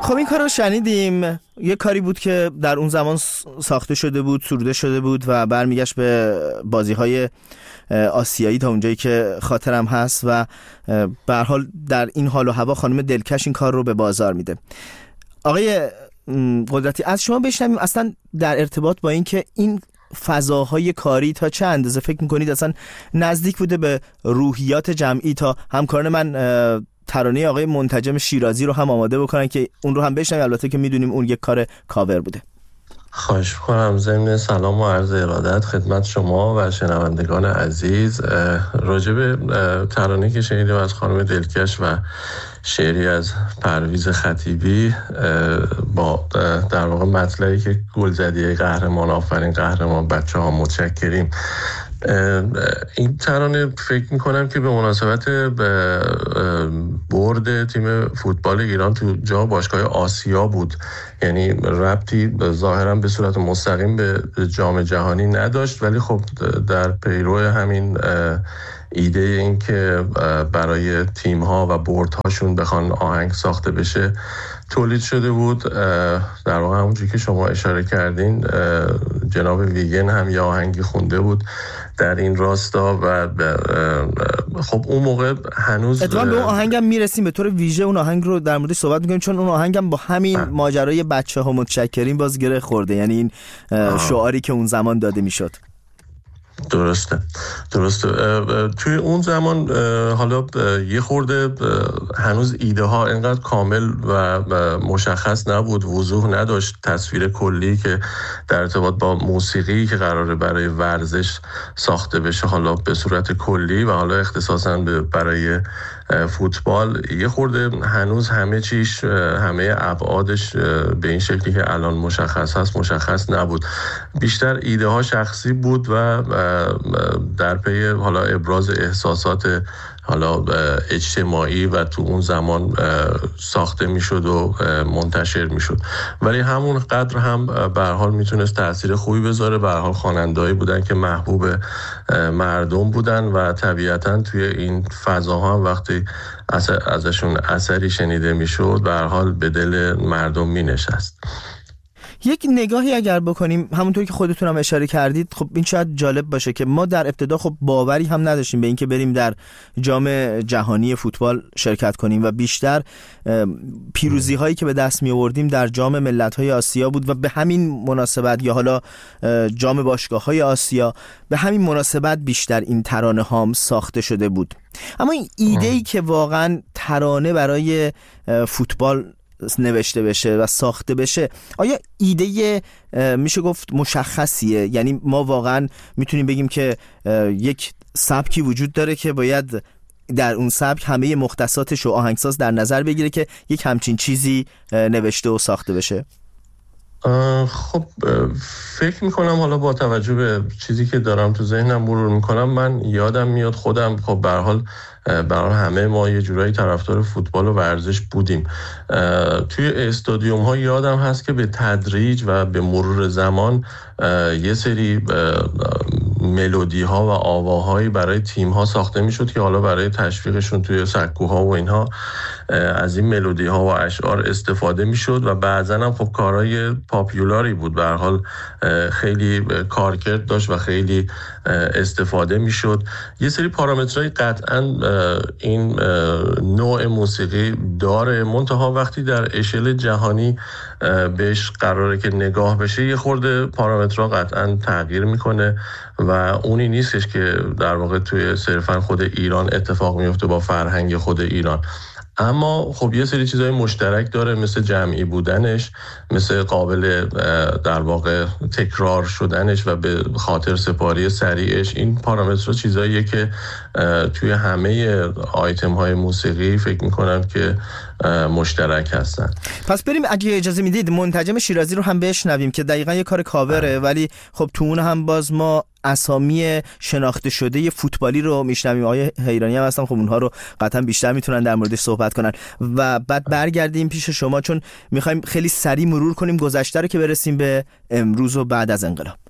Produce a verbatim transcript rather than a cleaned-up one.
خب این کار رو شنیدیم، یه کاری بود که در اون زمان ساخته شده بود، سروده شده بود و برمیگشت به بازی‌های آسیایی تا اونجایی که خاطرم هست و به هر حال در این حال و هوا خانم دلکش این کار رو به بازار میده. آقای قدرتی، از شما بشنویم اصلا در ارتباط با این که این فضاهای کاری تا چه اندازه فکر میکنید اصلا نزدیک بوده به روحیات جمعی تا همکاران من ترانه آقای منتجم شیرازی رو هم آماده بکنن که اون رو هم بشنویم، البته که میدونیم اون یک کار کاور بوده. خواهش می‌کنم. ضمن سلام و عرض ارادت خدمت شما و شنوندگان عزیز. راجع به ترانه‌ای که شنیدیم از خانم دلکش و شعری از پرویز خطیبی با در واقع مطلبی که گلزدی قهرمان آفرین قهرمان بچه‌ها متشکریم، این ترانه فکر میکنم که به مناسبت برد تیم فوتبال ایران تو جام باشگاه آسیا بود، یعنی ربطی ظاهرا به صورت مستقیم به جام جهانی نداشت، ولی خب در پیرو همین ایده این که برای تیم‌ها و بردهاشون بخوان آهنگ ساخته بشه تولید شده بود. در واقع همونجوری که شما اشاره کردین جناب ویگن هم یه آهنگی خونده بود در این راستا و خب اون موقع هنوز اتفاقا به اون آهنگم میرسیم، به طور ویژه اون آهنگ رو در موردش صحبت میکنیم چون اون آهنگم با همین ماجرای بچه ها متشکرین باز گره خورده، یعنی این شعاری که اون زمان داده میشد. درسته درسته توی اون زمان حالا یه خورده هنوز ایده ها اینقدر کامل و مشخص نبود، وضوح نداشت تصویر کلی که در ارتباط با موسیقی که قراره برای ورزش ساخته بشه حالا به صورت کلی و حالا اختصاصا برای فوتبال یه خورده هنوز همه چیش همه ابعادش به این شکلی که الان مشخص هست مشخص نبود. بیشتر ایده ها شخصی بود و در پی حالا ابراز احساسات حالا اجتماعی و تو اون زمان ساخته میشد و منتشر میشد، ولی همون قدر هم به هر حال میتونست تأثیر خوبی بذاره. به هر حال خواننده‌ای بودن که محبوب مردم بودن و طبیعتاً توی این فضاها هم وقتی ازشون اثری شنیده میشد به هر حال به دل مردم مینشست. یک نگاهی اگر بکنیم همونطور که خودتون هم اشاره کردید، خب این شاید جالب باشه که ما در ابتدا خب باوری هم نداشتیم به این که بریم در جام جهانی فوتبال شرکت کنیم و بیشتر پیروزی هایی که به دست می آوردیم در جام ملت های آسیا بود و به همین مناسبت یا حالا جام باشگاه های آسیا به همین مناسبت بیشتر این ترانه هام ساخته شده بود. اما این ایده‌ای که واقعا ترانه برای فوتبال نوشته بشه و ساخته بشه، آیا ایده میشه گفت مشخصیه؟ یعنی ما واقعا میتونیم بگیم که یک سبکی وجود داره که باید در اون سبک همه مختصاتش و آهنگساز در نظر بگیره که یک همچین چیزی نوشته و ساخته بشه؟ خب فکر میکنم حالا با توجه به چیزی که دارم تو ذهنم مرور میکنم من یادم میاد خودم خب به هر حال برای همه ما یه جورایی طرفدار فوتبال و ورزش بودیم. توی استادیوم ها یادم هست که به تدریج و به مرور زمان یه سری ملودی ها و آواهایی برای تیم ها ساخته می شد که حالا برای تشویقشون توی سکوها و اینها از این ملودی ها و اشعار استفاده می شد و بعضا هم خب کارهای پاپیولاری بود، به هر حال خیلی کارکرد داشت و خیلی استفاده می شد. یه سری پارامترهای قطعا این نوع موسیقی داره، منتها وقتی در اشل جهانی بهش قراره که نگاه بشه یه خورده پارامترها قطعا تغییر میکنه و اونی نیستش که در واقع توی صرفا خود ایران اتفاق میفته با فرهنگ خود ایران. اما خب یه سری چیزای مشترک داره، مثل جمعی بودنش، مثل قابل در واقع تکرار شدنش و به خاطر سپاری سریعش. این پارامترها چیزاییه که توی همه آیتم های موسیقی فکر میکنم که مشترک هستن. پس بریم اگه اجازه میدید منتجم شیرازی رو هم بشنویم که دقیقاً یه کار کاوره ولی خب تو اون هم باز ما اسامی شناخته شده فوتبالی رو میشنویم. آقای حیرانی هم هستن، خب اونها رو قطعا بیشتر میتونن در موردش صحبت کنن و بعد برگردیم پیش شما چون میخوایم خیلی سریع مرور کنیم گذشته رو که برسیم به امروز و بعد از انقلاب.